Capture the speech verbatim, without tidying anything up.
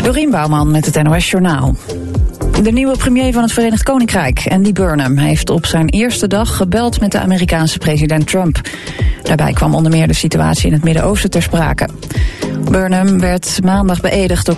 Dorien Bouwman met het N O S Journaal. De nieuwe premier van het Verenigd Koninkrijk, Andy Burnham, heeft op zijn eerste dag gebeld met de Amerikaanse president Trump. Daarbij kwam onder meer de situatie in het Midden-Oosten ter sprake. Burnham werd maandag beëdigd door